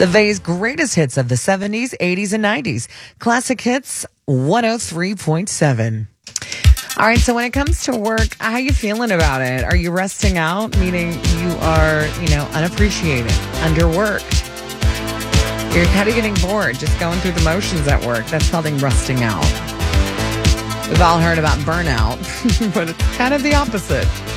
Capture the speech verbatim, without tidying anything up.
The V's greatest hits of the seventies, eighties, and nineties. Classic Hits one oh three point seven. All right, so when it comes to work, how are you feeling about it? Are you resting out, meaning you are, you know, unappreciated, underworked? You're kind of getting bored, just going through the motions at work. That's called rusting out. We've all heard about burnout, but it's kind of the opposite.